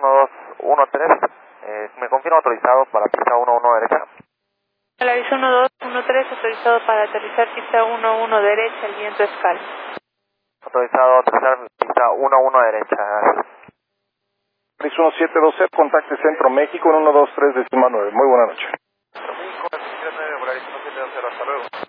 1213. ¿Me confirma autorizado para pista 11 derecha? Alaris 1213, autorizado para aterrizar pista 11 derecha, el viento es calmo. Autorizado a aterrizar pista 11 derecha, gracias. Alaris 1712, contacte Centro México en 123 decimal 9. Muy buena noche. México, 23 9, Alaris 1720, hasta luego.